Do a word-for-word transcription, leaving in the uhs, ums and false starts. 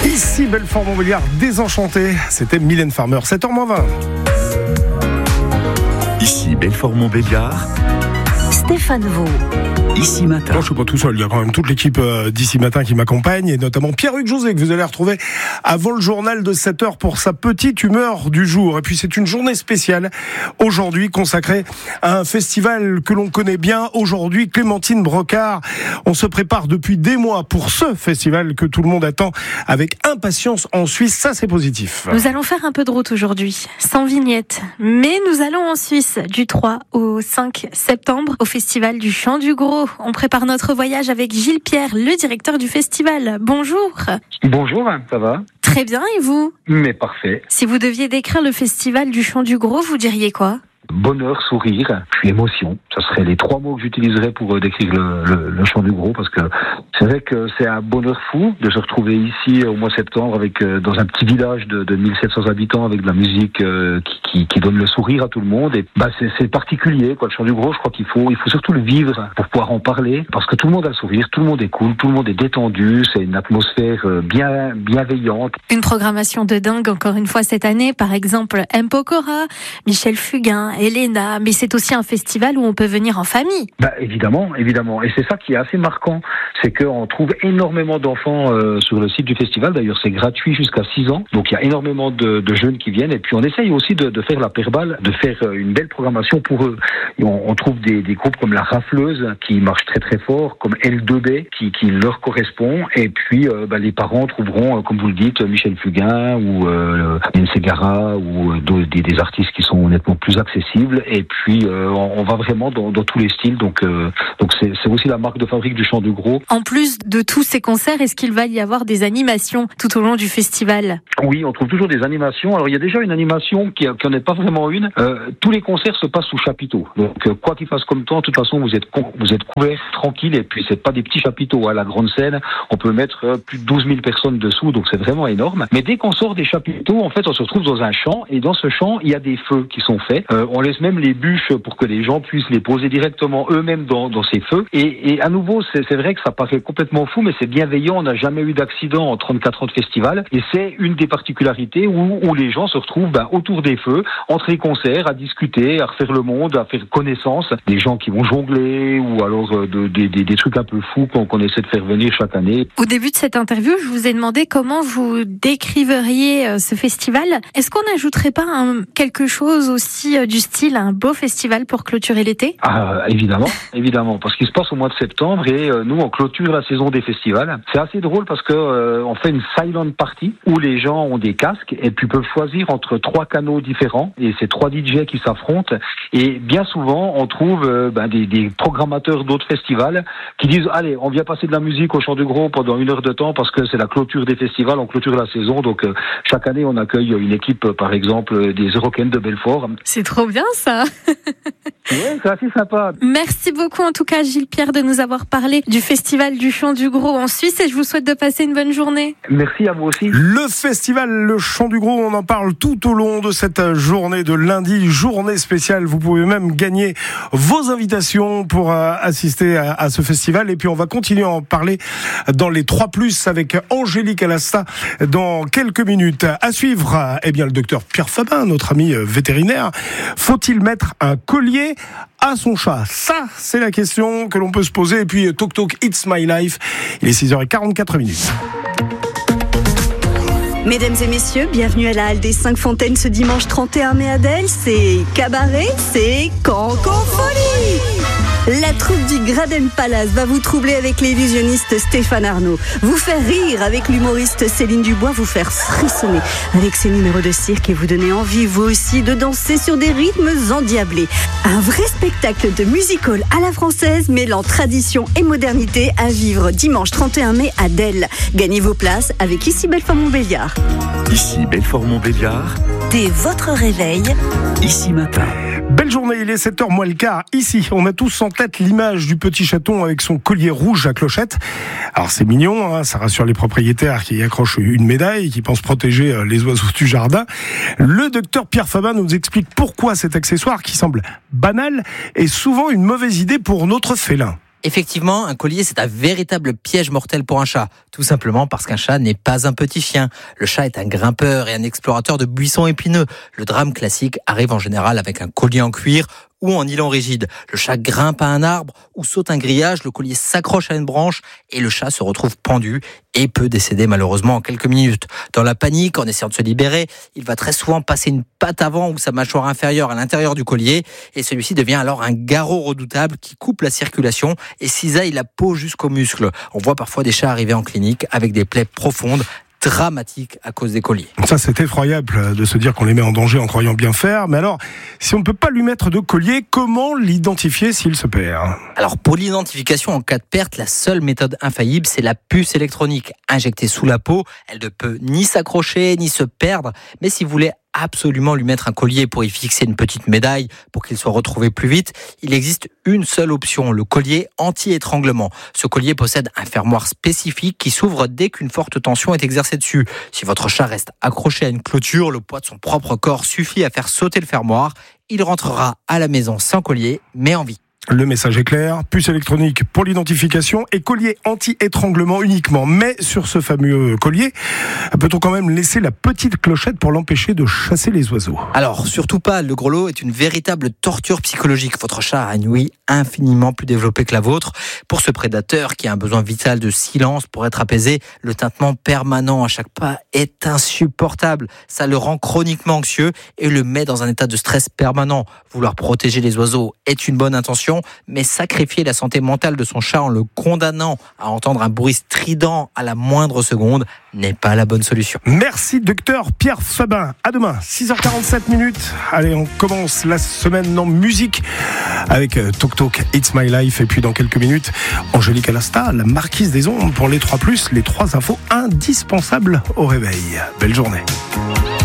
Ici Belfort-Montbéliard, désenchanté, c'était Mylène Farmer, sept heures moins vingt. Ici Belfort-Montbéliard, Stéphane Vaux. Ici Matin. Moi, je suis pas tout seul, il y a quand même toute l'équipe euh, d'Ici Matin qui m'accompagne, et notamment Pierre-Hugues José, que vous allez retrouver avant le journal de sept heures pour sa petite humeur du jour. Et puis c'est une journée spéciale aujourd'hui consacrée à un festival que l'on connaît bien. Aujourd'hui, Clémentine Brocard, on se prépare depuis des mois pour ce festival que tout le monde attend avec impatience en Suisse. Ça, c'est positif. Nous allons faire un peu de route aujourd'hui, sans vignette. Mais nous allons en Suisse du trois au cinq septembre au festival du Chant du Gros. On prépare notre voyage avec Gilles Pierre, le directeur du festival. Bonjour. Bonjour, ça va ? Très bien, et vous ? Mais parfait. Si vous deviez décrire le festival du Chant du Gros, vous diriez quoi ? Bonheur, sourire, puis émotion. Ce seraient les trois mots que j'utiliserais pour décrire le, le, le Chant du Gros, parce que c'est vrai que c'est un bonheur fou de se retrouver ici au mois de septembre avec dans un petit village de, de mille sept cents habitants avec de la musique euh, qui, qui, qui donne le sourire à tout le monde. Et bah c'est, c'est particulier, quoi. Le Chant du Gros, je crois qu'il faut, il faut surtout le vivre pour pouvoir en parler, parce que tout le monde a le sourire, tout le monde est cool, tout le monde est détendu. C'est une atmosphère bien bienveillante. Une programmation de dingue encore une fois cette année, par exemple M. Pokora, Michel Fugain, Elena, mais c'est aussi un festival où on peut venir en famille. Bah évidemment, évidemment, et c'est ça qui est assez marquant, c'est qu'on trouve énormément d'enfants euh, sur le site du festival. D'ailleurs, c'est gratuit jusqu'à six ans, donc il y a énormément de, de jeunes qui viennent. Et puis on essaye aussi de, de faire la perballe, de faire une belle programmation pour eux. Et on, on trouve des, des groupes comme la Rafleuse qui marche très très fort, comme L deux B qui, qui leur correspond. Et puis euh, bah, les parents trouveront, euh, comme vous le dites, Michel Fugain ou euh, Yann Segara ou euh, des, des artistes qui sont honnêtement plus accessibles. Et puis euh, on, on va vraiment dans, dans tous les styles. Donc euh, donc c'est, c'est aussi la marque de fabrique du Chant du Gros. En plus de tous ces concerts, est-ce qu'il va y avoir des animations tout au long du festival ? Oui, on trouve toujours des animations. Alors il y a déjà une animation qui n'en est pas vraiment une. Euh, tous les concerts se passent sous chapiteau. Donc euh, quoi qu'il fasse comme temps, de toute façon vous êtes vous êtes couverts, tranquille. Et puis c'est pas des petits chapiteaux. À la grande scène, on peut mettre euh, plus de douze mille personnes dessous. Donc c'est vraiment énorme. Mais dès qu'on sort des chapiteaux, en fait, on se retrouve dans un champ. Et dans ce champ, il y a des feux qui sont faits. Euh, on laisse même les bûches pour que les gens puissent les poser directement eux-mêmes dans, dans ces feux. Et, et à nouveau, c'est, c'est vrai que ça paraît complètement fou, mais c'est bienveillant. On n'a jamais eu d'accident en trente-quatre ans de festival. Et c'est une des particularités où, où les gens se retrouvent ben, autour des feux, entre les concerts, à discuter, à refaire le monde, à faire connaissance. Des gens qui vont jongler ou alors euh, de, de, de, des trucs un peu fous qu'on, qu'on essaie de faire venir chaque année. Au début de cette interview, je vous ai demandé comment vous décriveriez euh, ce festival. Est-ce qu'on n'ajouterait pas un, quelque chose aussi euh, du style un beau festival pour clôturer l'été ? Ah, évidemment, évidemment, parce qu'il se passe au mois de septembre et euh, nous on clôture la saison des festivals. C'est assez drôle parce que euh, on fait une silent party où les gens ont des casques et puis peuvent choisir entre trois canaux différents et c'est trois D J qui s'affrontent et bien souvent on trouve euh, ben, des, des programmateurs d'autres festivals qui disent allez on vient passer de la musique au Chant du Gros pendant une heure de temps parce que c'est la clôture des festivals, on clôture la saison donc euh, chaque année on accueille une équipe euh, par exemple des Eurocaines de Belfort. C'est trop bien ça. Ouais, c'est assez sympa. Merci beaucoup en tout cas Gilles Pierre de nous avoir parlé du festival du Chant du Gros en Suisse et je vous souhaite de passer une bonne journée. Merci à vous aussi. Le festival Le Chant du Gros, on en parle tout au long de cette journée de lundi, journée spéciale. Vous pouvez même gagner vos invitations pour euh, assister à, à ce festival et puis on va continuer à en parler dans les trois plus avec Angélique Alasta dans quelques minutes. À suivre, eh bien le docteur Pierre Fabin, notre ami vétérinaire. Faut-il mettre un collier à son chat? Ça, c'est la question que l'on peut se poser. Et puis, Toc Toc, It's My Life. Il est six heures quarante-quatre minutes. Mesdames et messieurs, bienvenue à la Halle des Cinq Fontaines ce dimanche trente et un mai à Delle. C'est cabaret, c'est Canconfolie. La troupe du Graden Palace va vous troubler avec l'illusionniste Stéphane Arnaud, vous faire rire avec l'humoriste Céline Dubois, vous faire frissonner avec ses numéros de cirque et vous donner envie vous aussi de danser sur des rythmes endiablés. Un vrai spectacle de music-hall à la française mêlant tradition et modernité à vivre dimanche trente et un mai à Delle. Gagnez vos places avec Ici Belfort-Montbéliard. Ici Belfort-Montbéliard, Dès votre réveil, Ici Matin. Belle journée, il est sept heures moins le quart. Ici, on a tous en tête l'image du petit chaton avec son collier rouge à clochette. Alors c'est mignon, hein, ça rassure les propriétaires qui y accrochent une médaille, qui pensent protéger les oiseaux du jardin. Le docteur Pierre Fabin nous explique pourquoi cet accessoire qui semble banal est souvent une mauvaise idée pour notre félin. Effectivement, un collier, c'est un véritable piège mortel pour un chat. Tout simplement parce qu'un chat n'est pas un petit chien. Le chat est un grimpeur et un explorateur de buissons épineux. Le drame classique arrive en général avec un collier en cuir ou en nylon rigide. Le chat grimpe à un arbre ou saute un grillage, le collier s'accroche à une branche et le chat se retrouve pendu et peut décéder malheureusement en quelques minutes. Dans la panique, en essayant de se libérer, il va très souvent passer une patte avant ou sa mâchoire inférieure à l'intérieur du collier et celui-ci devient alors un garrot redoutable qui coupe la circulation et cisaille la peau jusqu'aux muscles. On voit parfois des chats arriver en clinique avec des plaies profondes, dramatique à cause des colliers. Ça, c'est effroyable de se dire qu'on les met en danger en croyant bien faire. Mais alors, si on ne peut pas lui mettre de collier, comment l'identifier s'il se perd ? Alors, pour l'identification en cas de perte, la seule méthode infaillible, c'est la puce électronique. Injectée sous la peau, elle ne peut ni s'accrocher, ni se perdre. Mais si vous voulez absolument lui mettre un collier pour y fixer une petite médaille pour qu'il soit retrouvé plus vite, il existe une seule option, le collier anti-étranglement. Ce collier possède un fermoir spécifique qui s'ouvre dès qu'une forte tension est exercée dessus. Si votre chat reste accroché à une clôture, le poids de son propre corps suffit à faire sauter le fermoir. Il rentrera à la maison sans collier, mais en vie. Le message est clair, puce électronique pour l'identification et collier anti-étranglement uniquement. Mais sur ce fameux collier, peut-on quand même laisser la petite clochette pour l'empêcher de chasser les oiseaux ? Alors, surtout pas, le grelot est une véritable torture psychologique. Votre chat a une ouïe infiniment plus développée que la vôtre. Pour ce prédateur qui a un besoin vital de silence pour être apaisé, le tintement permanent à chaque pas est insupportable. Ça le rend chroniquement anxieux et le met dans un état de stress permanent. Vouloir protéger les oiseaux est une bonne intention, mais sacrifier la santé mentale de son chat en le condamnant à entendre un bruit strident à la moindre seconde n'est pas la bonne solution. Merci docteur Pierre Fabin. À demain, six heures quarante-sept minutes. Allez, on commence la semaine en musique avec Tok Tok, It's My Life. Et puis dans quelques minutes, Angélique Alasta, la marquise des ondes pour les trois plus, les trois infos indispensables au réveil. Belle journée.